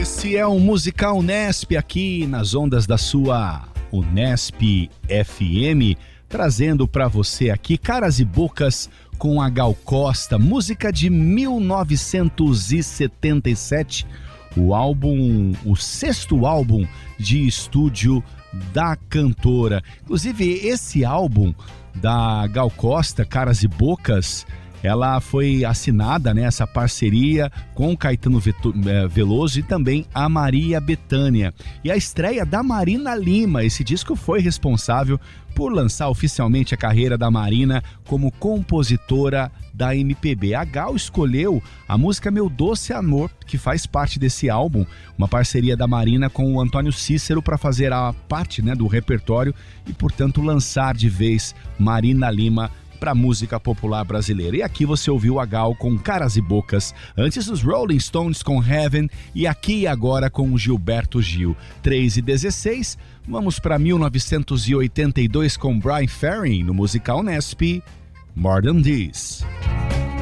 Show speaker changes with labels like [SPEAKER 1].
[SPEAKER 1] Esse é o Musical Unesp aqui nas ondas da sua Unesp FM, trazendo para você aqui Caras e Bocas com a Gal Costa, música de 1977, o sexto álbum de estúdio da cantora. Inclusive, esse álbum da Gal Costa, Caras e Bocas, ela foi assinada, né, essa parceria com Caetano Veloso e também a Maria Bethânia. E a estreia da Marina Lima, esse disco foi responsável por lançar oficialmente a carreira da Marina como compositora da MPB. A Gal escolheu a música Meu Doce Amor, que faz parte desse álbum, uma parceria da Marina com o Antônio Cícero para fazer a parte, né, do repertório e, portanto, lançar de vez Marina Lima para música popular brasileira. E aqui você ouviu a Gal com Caras e Bocas, antes os Rolling Stones com Heaven e aqui e agora com o Gilberto Gil. 3h16, vamos para 1982 com Brian Ferry no Musical Unesp, More Than This.